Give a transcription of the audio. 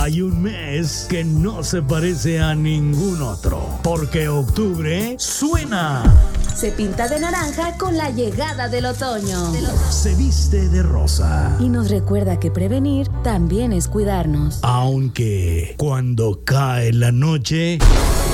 Hay un mes que no se parece a ningún otro, porque octubre suena. Se pinta de naranja con la llegada del otoño. Se viste de rosa. Y nos recuerda que prevenir también es cuidarnos. Aunque cuando cae la noche,